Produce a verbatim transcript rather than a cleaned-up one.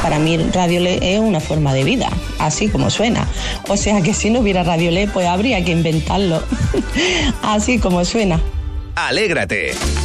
Para mí Radiolé es una forma de vida, así como suena. O sea que si no hubiera Radiolé, pues habría que inventarlo, así como suena. Alégrate,